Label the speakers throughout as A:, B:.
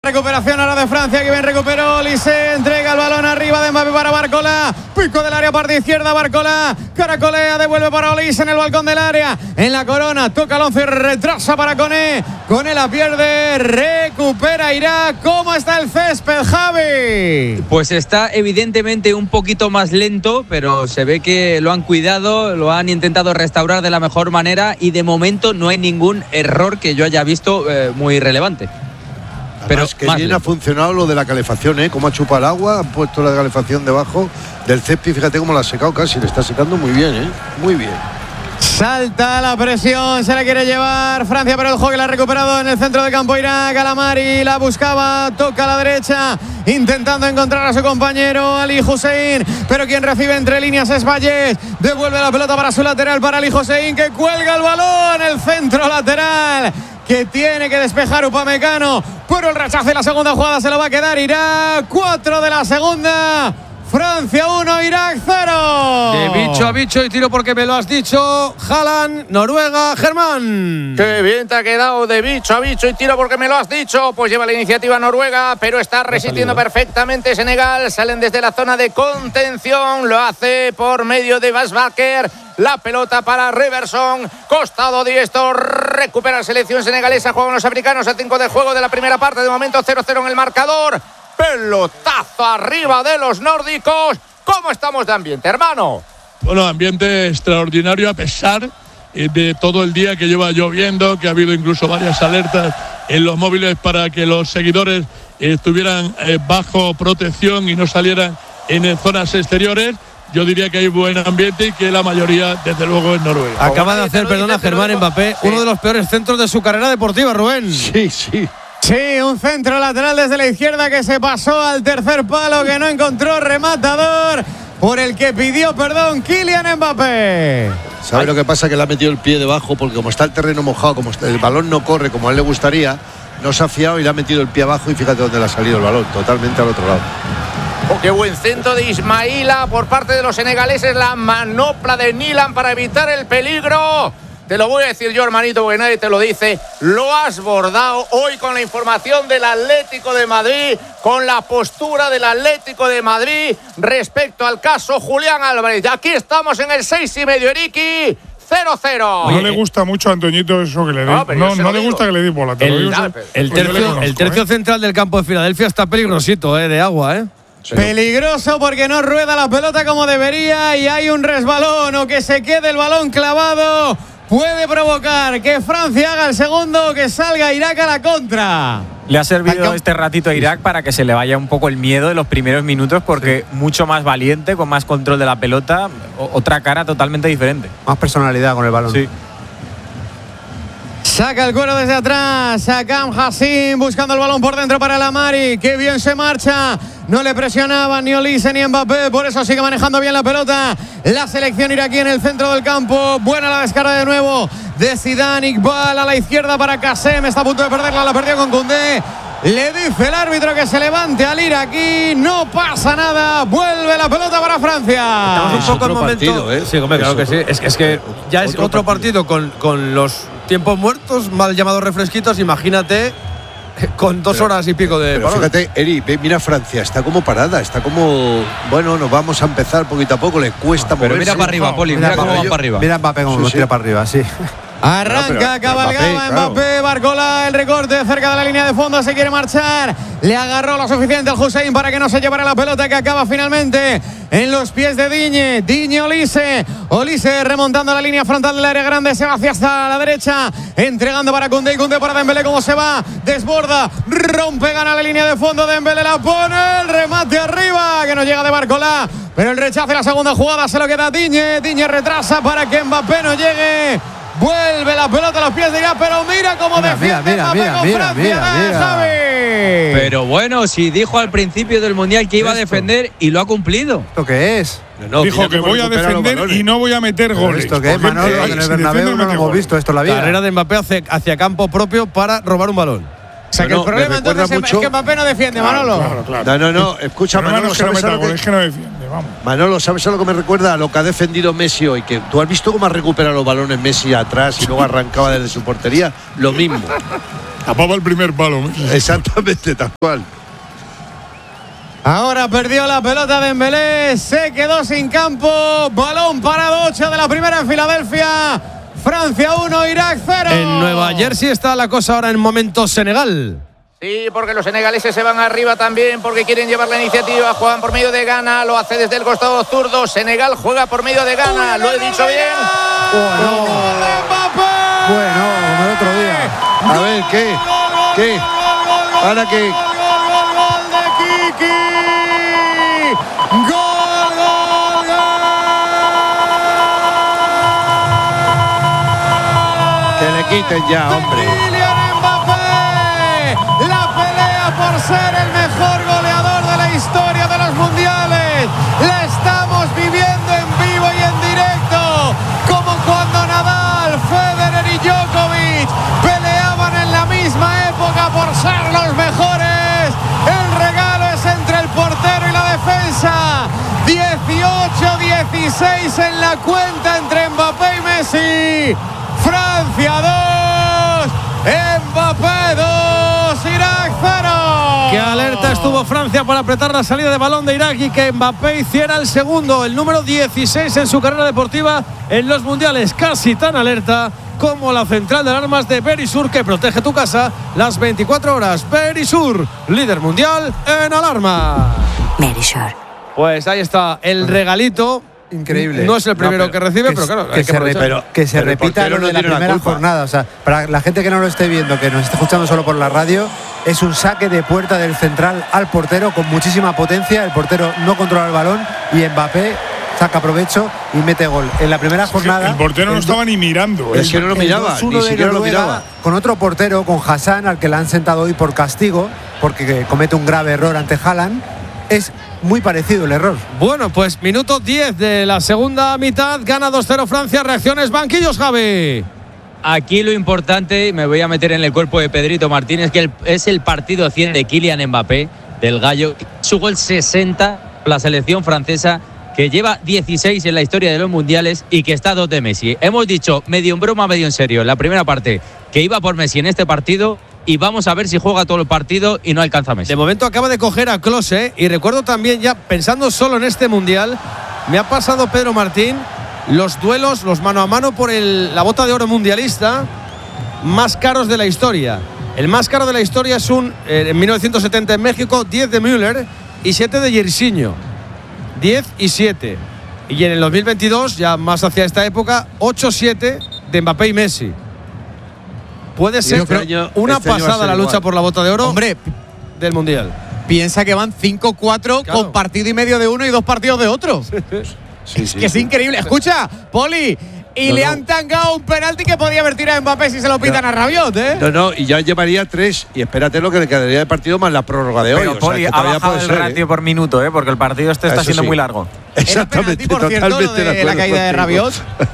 A: Recuperación ahora de Francia, que bien recuperó Olise, entrega el balón arriba de Mbappé para Barcola, pico del área parte izquierda, Barcola, caracolea, devuelve para Olise en el balcón del área, en la corona, toca Alonso y retrasa para Koné la pierde, recupera Irak. ¿Cómo está el césped, Javi?
B: Pues está evidentemente un poquito más lento, pero se ve que lo han cuidado, lo han intentado restaurar de la mejor manera y de momento no hay ningún error que yo haya visto muy relevante.
C: Pero es que bien ha funcionado lo de la calefacción, ¿eh? Cómo ha chupado el agua, han puesto la calefacción debajo del césped, fíjate cómo la ha secado casi, le está secando muy bien, ¿eh? Muy bien.
A: Salta la presión, se la quiere llevar Francia, pero el juego que la ha recuperado en el centro del campo Irak. Alamari la buscaba, toca a la derecha, intentando encontrar a su compañero Ali Hussein, pero quien recibe entre líneas es Valles. Devuelve la pelota para su lateral, para Ali Hussein, que cuelga el balón, el centro lateral que tiene que despejar Upamecano, pero el rechazo de la segunda jugada se lo va a quedar Irak. 4 de la segunda. Francia 1, Irak 0.
D: De bicho a bicho y tiro porque me lo has dicho. Haaland, Noruega, Germán.
E: Qué bien te ha quedado, de bicho a bicho y tiro porque me lo has dicho. Pues lleva la iniciativa Noruega, pero está resistiendo perfectamente Senegal. Salen desde la zona de contención. Lo hace por medio de Basbaker. La pelota para Reverson, costado diestro, recupera la selección senegalesa. Juegan los africanos a 5 de juego de la primera parte. De momento 0-0 en el marcador. Pelotazo arriba de los nórdicos. ¿Cómo estamos de ambiente, hermano?
F: Bueno, ambiente extraordinario a pesar de todo el día que lleva lloviendo, que ha habido incluso varias alertas en los móviles para que los seguidores estuvieran bajo protección y no salieran en zonas exteriores. Yo diría que hay buen ambiente y que la mayoría, desde luego, es Noruega.
D: Acaba de hacer, perdona, Germán Mbappé, uno de los peores centros de su carrera deportiva, Rubén.
C: Sí, sí.
A: Sí, un centro lateral desde la izquierda que se pasó al tercer palo, que no encontró rematador, por el que pidió perdón Kylian Mbappé.
C: ¿Sabe lo que pasa? Que le ha metido el pie debajo, porque como está el terreno mojado, como el balón no corre como a él le gustaría, no se ha fiado y le ha metido el pie abajo y fíjate dónde le ha salido el balón, totalmente al otro lado.
E: Oh, qué buen centro de Ismaila por parte de los senegaleses, la manopla de Nilan para evitar el peligro. Te lo voy a decir yo, hermanito, porque nadie te lo dice. Lo has bordado hoy con la información del Atlético de Madrid, con la postura del Atlético de Madrid respecto al caso Julián Álvarez. Aquí estamos en el 6,5, Eriki. 0-0.
G: No le gusta mucho a Antoñito eso que le dé. No le gusta que le dé bola.
D: El tercio central del campo de Filadelfia está peligrosito, de agua,
A: Sí. Peligroso porque no rueda la pelota como debería y hay un resbalón o que se quede el balón clavado. Puede provocar que Francia haga el segundo, que salga Irak a la contra.
H: Le ha servido este ratito a Irak para que se le vaya un poco el miedo de los primeros minutos, porque mucho más valiente, con más control de la pelota, otra cara totalmente diferente.
I: Más personalidad con el balón.
H: Sí.
A: Saca el cuero desde atrás, Akam Hassim buscando el balón por dentro para Alamari, que bien se marcha, no le presionaban ni Olise ni Mbappé, por eso sigue manejando bien la pelota la selección iraquí en el centro del campo. Buena la descarga de nuevo de Zidane. Iqbal a la izquierda para Kassem, está a punto de perderla, la perdió con Koundé. Le dice el árbitro que se levante al iraquí, no pasa nada, vuelve la pelota para Francia.
D: Estamos un poco en momento partido, Sí, hombre, claro que sí. Es que ya es otro partido con los tiempos muertos, mal llamados refresquitos, imagínate con 2 horas y pico de
C: pero fíjate, Eri, mira Francia, está como parada, está como, bueno, nos vamos a empezar poquito a poco, le cuesta moverse.
B: Pero mira para arriba, Poli, mira cómo va para arriba.
I: Mira Mbappé cómo tira para arriba, sí.
A: Arranca, cabalgaba Mbappé, Barcola, el recorte cerca de la línea de fondo, se quiere marchar, le agarró lo suficiente al Hussein para que no se llevara la pelota, que acaba finalmente en los pies de Digne Olise remontando la línea frontal del área grande, se va hasta la derecha, entregando para Koundé, y Koundé para Dembélé, cómo se va, desborda, rompe, gana la línea de fondo, Dembélé la pone, el remate arriba, que no llega de Barcola, pero el rechazo de la segunda jugada se lo queda Digne retrasa para que Mbappé no llegue. Vuelve la pelota a los pies de Irak, pero mira cómo defiende Mbappé con Francia, Javi.
B: Pero bueno, si dijo al principio del Mundial que iba a defender y lo ha cumplido.
I: ¿Esto qué es?
G: Dijo que voy a defender y no voy a meter goles.
I: ¿Esto qué es, Manolo? En el Bernabéu no lo hemos visto esto en la vida.
D: Carrera de Mbappé hacia campo propio para robar un balón.
A: O sea, que el problema entonces es que Mbappé no defiende, Manolo.
C: Claro. No, escucha, Manolo, ¿sabes a lo que
G: no defiende? Vamos.
C: Manolo, ¿sabes a lo que me recuerda? A lo que ha defendido Messi hoy, que tú has visto cómo ha recuperado los balones Messi atrás y luego arrancaba desde su portería, lo mismo.
G: Tapaba el primer palo.
C: Exactamente, tal cual.
A: Ahora perdió la pelota Dembélé, se quedó sin campo. Balón parado, 8 de la primera en Filadelfia. Francia 1, Irak 0.
D: En Nueva Jersey está la cosa ahora en momento Senegal.
E: Sí, porque los senegaleses se van arriba también porque quieren llevar la iniciativa. Juegan por medio de Ghana, lo hace desde el costado zurdo. Senegal juega por medio de Ghana, lo he dicho bien.
I: Bueno, como el otro día.
C: A ver, ¿qué? ¿Para qué?
A: Gol de Kiki. Gol.
C: Que le quiten ya, hombre.
A: Kylian Mbappé. La pelea por ser el mejor goleador de la historia de los mundiales. La estamos viviendo en vivo y en directo. Como cuando Nadal, Federer y Djokovic peleaban en la misma época por ser los mejores. El regalo es entre el portero y la defensa. 18-16 en la cuenta entre Mbappé y Messi. Francia 2, Mbappé 2, Irak 0.
D: Qué alerta estuvo Francia para apretar la salida de balón de Irak y que Mbappé hiciera el segundo, el número 16 en su carrera deportiva en los mundiales. Casi tan alerta como la central de alarmas de Verisur, que protege tu casa las 24 horas. Verisur, líder mundial en alarma.
J: Verisur.
D: Pues ahí está el regalito.
I: Increíble.
D: No es el primero que recibe, pero claro,
I: que se repita lo de la primera jornada. O sea, para la gente que no lo esté viendo, que nos esté escuchando solo por la radio, es un saque de puerta del central al portero con muchísima potencia. El portero no controla el balón y Mbappé saca provecho y mete gol. En la primera jornada.
G: El portero no estaba ni mirando.
C: Es que no lo miraba, ni siquiera lo miraba.
I: Con otro portero, con Hassan, al que le han sentado hoy por castigo, porque comete un grave error ante Haaland. Es muy parecido el error.
D: Bueno, pues minuto 10 de la segunda mitad. Gana 2-0 Francia. Reacciones, banquillos, Javi.
B: Aquí lo importante, me voy a meter en el cuerpo de Pedrito Martínez, que es el partido 100 de Kylian Mbappé, del gallo. Su gol 60, la selección francesa, que lleva 16 en la historia de los mundiales y que está a 2 de Messi. Hemos dicho, medio en broma, medio en serio, en la primera parte, que iba por Messi en este partido. Y vamos a ver si juega todo el partido y no alcanza a Messi.
D: De momento acaba de coger a Klose. Y recuerdo también, ya pensando solo en este mundial, me ha pasado Pedro Martín los duelos, los mano a mano por la bota de oro mundialista más caros de la historia. El más caro de la historia es en 1970 en México, 10 de Müller y 7 de Jairzinho. 10 y 7. Y en el 2022, ya más hacia esta época, 8-7 de Mbappé y Messi. Puede ser una pasada la lucha por la bota de oro, hombre, del mundial.
A: Piensa que van 5-4 con partido y medio de uno y 2 partidos de otro. Es increíble. Escucha, Poli, le han tangado un penalti que podía haber tirado a Mbappé si se lo pitan a Rabiot, ¿eh?
C: No, y ya llevaría 3. Y espérate lo que le quedaría de partido más la prórroga de hoy.
H: Pero Poli, ha bajado el ratio por minuto, porque el partido está siendo muy largo.
C: Exactamente,
A: penalti, por cierto,
C: totalmente
A: de la caída de Rabiot.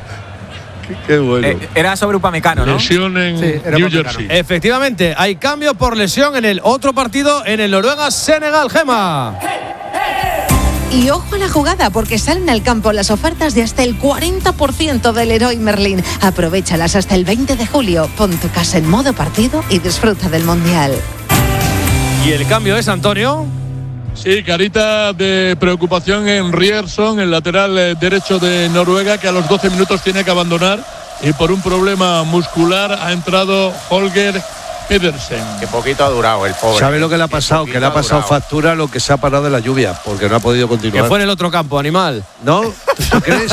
C: Qué bueno.
H: Era sobre Upamecano, ¿no?
F: Lesión en New Jersey.
D: Efectivamente, hay cambio por lesión en el otro partido, en el Noruega-Senegal. Gema.
J: Y ojo a la jugada, porque salen al campo las ofertas de hasta el 40% del Leroy Merlin. Aprovéchalas hasta el 20 de julio. Pon tu casa en modo partido y disfruta del Mundial.
D: ¿Y el cambio es, Antonio?
F: Sí, carita de preocupación en Ryerson, el lateral derecho de Noruega, que a los 12 minutos tiene que abandonar y por un problema muscular ha entrado Holger Pedersen.
E: Qué poquito ha durado el pobre.
C: ¿Sabe lo que le ha pasado? Que le ha pasado factura lo que se ha parado de la lluvia, porque no ha podido continuar.
D: Que fue en el otro campo, animal.
C: ¿No? ¿Tú crees?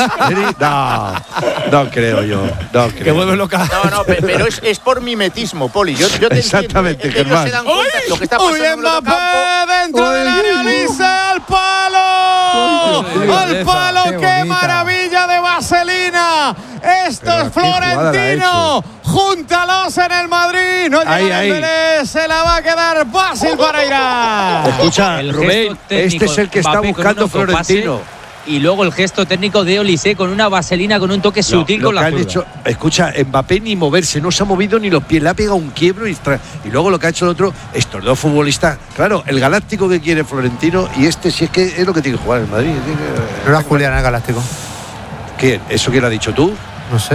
C: No creo yo. No creo.
D: Que vuelve loca.
E: No, pero es por mimetismo, Poli. Yo te
C: exactamente,
E: entiendo. Ellos se dan cuenta de lo que está pasando en el otro campo.
A: Dentro del área, Lisa, al palo. ¡Al palo! ¡Qué maravilla de vaselina! Esto es Florentino. Júntalos en el Madrid. No llega Dembélé, se la va a quedar fácil para Irak.
C: Escucha, Rubén, este es el que está buscando Florentino.
B: Y luego el gesto técnico de Olise con una vaselina, con un toque sutil con la zurda.
C: Escucha, Mbappé ni moverse, no se ha movido ni los pies, le ha pegado un quiebro y luego lo que ha hecho el otro, estos dos futbolistas, claro, el galáctico que quiere Florentino y si es que es lo que tiene que jugar en Madrid.
I: ¿No era Julián el galáctico?
C: ¿Quién? ¿Eso quién lo ha dicho tú?
I: No sé.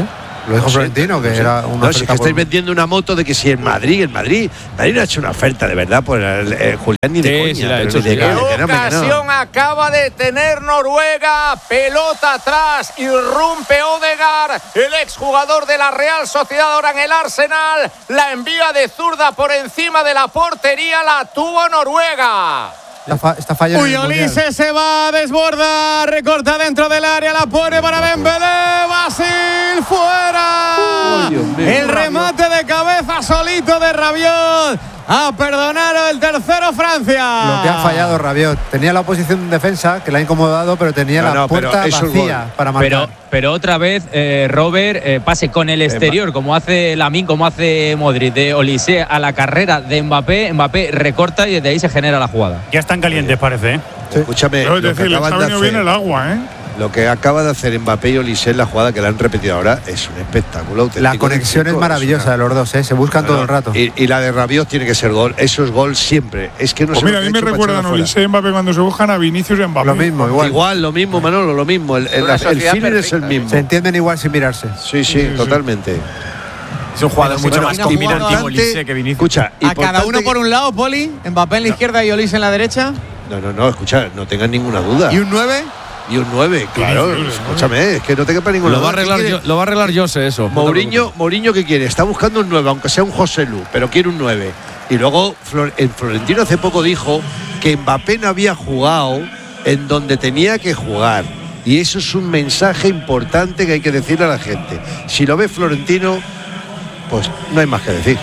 I: Lo dijo Florentino, que era una.
C: No, si es que estáis vendiendo una moto de que si el Madrid no ha hecho una oferta de verdad por el Julián ni de coña.
D: Sí, la ha hecho.
E: ¿Qué ocasión acaba de tener Noruega? Pelota atrás, irrumpe Odegaard, el exjugador de la Real Sociedad ahora en el Arsenal, la envía de zurda por encima de la portería, la tuvo Noruega.
I: Está fallando.
A: Uy, Olise se va a desbordar, recorta dentro del área, la pone para Dembélé, Basil fuera. El remate de cabeza solito de Rabiot. A perdonar el tercero Francia.
I: Lo que ha fallado Rabiot. Tenía la oposición en defensa, que la ha incomodado, pero tenía la puerta vacía para marcar.
B: Pero otra vez, Robert, pase con el exterior, como hace Lamine, como hace Modric, de Olise a la carrera de Mbappé. Mbappé recorta y desde ahí se genera la jugada.
K: Ya están calientes, parece.
I: Sí.
C: Escúchame,
G: Pero es decir, le está venido bien el agua, ¿eh?
C: Lo que acaba de hacer Mbappé y Olise en la jugada que la han repetido ahora es un espectáculo auténtico.
I: La conexión es maravillosa de los dos, se buscan todo el rato.
C: Y la de Rabiot tiene que ser gol. Eso es gol siempre. Es que no
G: pues mira, a mí me recuerdan Olise y Mbappé cuando se buscan a Vinicius y Mbappé.
I: Lo mismo, igual.
C: Lo mismo, Manolo, lo mismo. El feeling es el mismo.
I: Se entienden igual sin mirarse.
C: Sí, totalmente.
H: Es un jugador mucho más dominante Olise que Vinicius.
C: Escucha,
A: a cada uno por un lado, Poli, Mbappé en la izquierda y Olise en la derecha.
C: No, escucha, no tengan ninguna duda.
A: ¿Y un 9?
C: Y un 9, claro. Escúchame, es que no te quepa ninguna duda.
D: Lo va a arreglar Jose, eso.
C: Mourinho, ¿qué quiere? Está buscando un 9, aunque sea un José Lu, pero quiere un 9. Y luego, el Florentino hace poco dijo que Mbappé no había jugado en donde tenía que jugar. Y eso es un mensaje importante que hay que decirle a la gente. Si lo ve Florentino, pues no hay más que decir.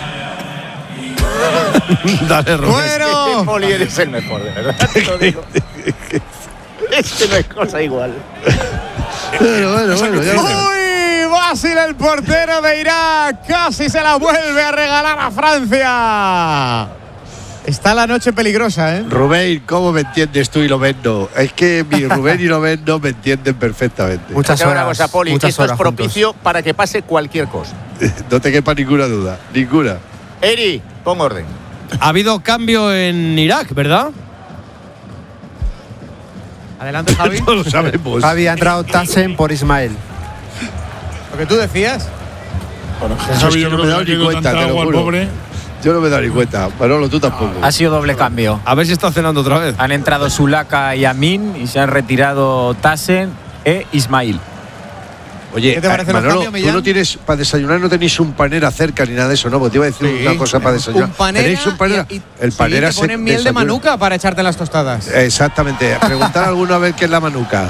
D: Dale, Rubén.
E: Bueno, Poli, eres el mejor, de verdad. Te lo digo. Es que no es cosa igual.
C: Bueno,
A: Uy, Basil, el portero de Irak, casi se la vuelve a regalar a Francia. Está la noche peligrosa, ¿eh?
C: Rubén, ¿cómo me entiendes tú y Lovendo? Es que mi Rubén y Lovendo me entienden perfectamente.
E: Muchas horas. Una cosa, Poli, esto es propicio juntos para que pase cualquier cosa.
C: No te quepa ninguna duda, ninguna.
E: Eri, pon orden.
D: Ha habido cambio en Irak, ¿verdad?
A: Adelante, Javi.
C: No lo sabemos.
I: Javi, ha entrado Tassen por Ismael.
A: Lo que tú decías.
G: Bueno, Javi, yo no me he dado ni cuenta, te lo juro.
C: Yo no me he dado ni cuenta. Manolo, tú tampoco.
H: Ha sido doble cambio.
D: A ver si está cenando otra vez.
H: Han entrado Zulaka y Amin y se han retirado Tassen e Ismail.
C: Oye,
A: ¿qué te parece
C: Manolo,
A: los cambios, Millán?
C: tú no tienes, para desayunar no tenéis un panera cerca ni nada de eso, ¿no? Porque te iba a decir una cosa para desayunar.
A: Un panera.
C: ¿Tenéis un panera? El panera
A: te ponen miel de manuka para echarte en las tostadas.
C: Exactamente. Preguntar a alguno a ver qué es la manuka.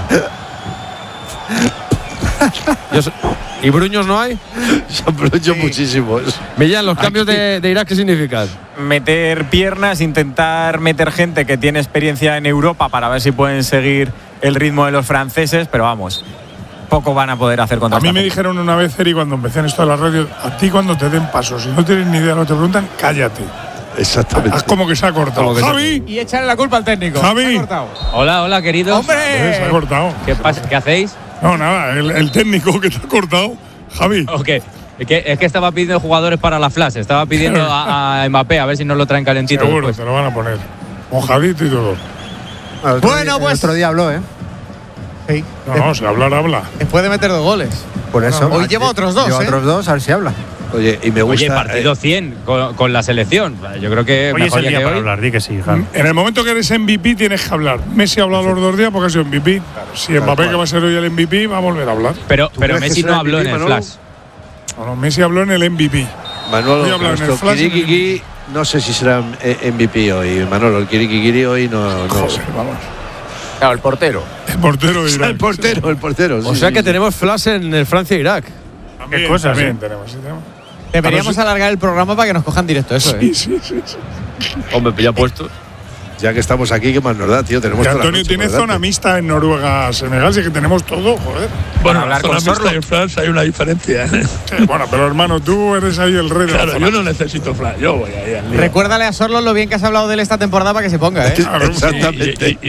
D: ¿Y bruños no hay?
C: Son bruños muchísimos.
D: Millán, ¿los cambios de Irak qué significan?
H: Meter piernas, intentar meter gente que tiene experiencia en Europa para ver si pueden seguir el ritmo de los franceses, pero vamos, poco van a poder hacer contra esta
G: A mí me
H: gente.
G: dijeron una vez, Eri, cuando empecé en esto de la radio, a ti cuando te den pasos, si no tienes ni idea de lo que te preguntan, cállate.
C: Exactamente.
G: Haz como que se ha cortado. Javi.
A: Y echarle la culpa al técnico.
G: Javi.
A: Se ha cortado.
B: Hola, queridos.
A: ¡Hombre!
G: Se ha cortado.
B: ¿Qué pasa? ¿Qué hacéis?
G: No, nada, el técnico que te ha cortado, Javi.
B: Ok. Es que estaba pidiendo jugadores para la flash. Estaba pidiendo a Mbappé a ver si nos lo traen calentito.
G: Seguro,
B: después.
G: te lo van a poner. Mojadito y todo.
A: Bueno, pues.
I: El otro día habló, ¿eh?
A: Sí.
G: No, si hablar, habla.
A: Después de meter 2 goles.
I: Por eso.
A: Hoy lleva otros 2,
I: Lleva
A: ¿eh?
I: otros 2, a ver si habla.
C: Oye, y me gusta.
B: Oye, partido 100 con la selección. Yo creo que
K: Hoy es
B: mejor
K: el día
B: que
K: para
B: hoy.
K: hablar, di que sí, Javi.
G: En el momento que eres MVP tienes que hablar. Messi ha hablado los 2 días porque ha sido MVP. Si Mbappé, que va a ser hoy el MVP, va a volver a hablar.
B: Pero
C: crees
B: Messi
C: que
B: no
C: será
B: habló en
C: MVP,
B: el
C: Manolo?
B: flash.
G: Bueno, Messi habló en el MVP.
C: Manolo,
G: Voy a hablar en el
C: nuestro
G: flash,
C: Kirikiki, no sé si será MVP hoy. Manolo, el Kirikiki hoy no.
G: Joder, vamos.
E: Claro, el portero.
G: El portero de Irak.
C: El portero.
D: O sea que tenemos flash en el Francia-Irak.
G: También,
K: cosas,
G: también
K: ¿eh?
G: tenemos, sí, tenemos.
A: Deberíamos alargar el programa para que nos cojan directo, eso, ¿eh?
G: Sí.
D: Hombre, ya puesto.
C: Ya que estamos aquí, ¿qué más nos da, tío? Tenemos
G: Que
C: toda la
G: Antonio
C: noche
G: tiene
C: por delante.
G: zona mixta en Noruega, Senegal, sí que tenemos todo, joder.
F: Bueno,
H: hablar
F: zona
H: con
F: mixta
H: Sorlo.
F: y en flash hay una diferencia.
G: Sí, bueno, pero hermano, tú eres ahí el rey de la
F: Claro,
G: zona.
F: yo no necesito flash, yo voy ahí al lío.
A: Recuérdale a Sorlo lo bien que has hablado de él esta temporada para que se ponga, ¿eh?
G: Claro,
C: Exactamente.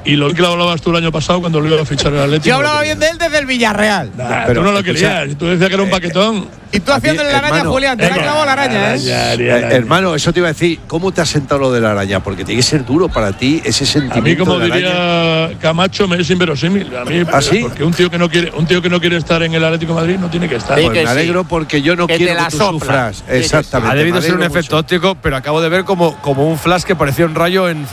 F: Y lo que lo hablabas tú el año pasado cuando lo iba a fichar el Atlético.
A: Yo hablaba bien de él desde el Villarreal.
F: Pero tú no lo querías. Tú decías que era un paquetón.
A: Y tú haciéndole la araña, Julián. Te la ha clavado la araña,
C: Hermano, eso te iba a decir. ¿Cómo te ha sentado lo de la araña? Porque tiene que ser duro para ti ese sentimiento.
F: A mí, como
C: de la
F: diría
C: araña.
F: Camacho, me es inverosímil. A mí,
C: ¿Ah, sí?
F: Porque un tío que no quiere estar en el Atlético de Madrid no tiene que estar.
C: Pues me alegro porque yo no quiero que tú sufras. Exactamente.
D: Ha debido ser un efecto óptico, pero acabo de ver como un flash que parecía un rayo en